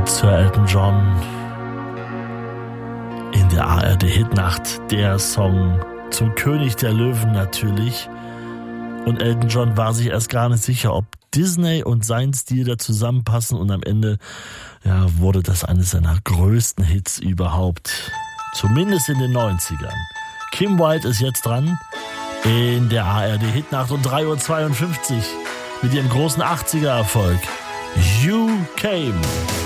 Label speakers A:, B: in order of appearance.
A: Sir Elton John in der ARD-Hitnacht, der Song zum König der Löwen natürlich. Und Elton John war sich erst gar nicht sicher, ob Disney und sein Stil da zusammenpassen, und am Ende wurde das eines seiner größten Hits überhaupt, zumindest in den 90ern. Kim Wilde ist jetzt dran in der ARD-Hitnacht um 3:52 Uhr mit ihrem großen 80er-Erfolg You Came.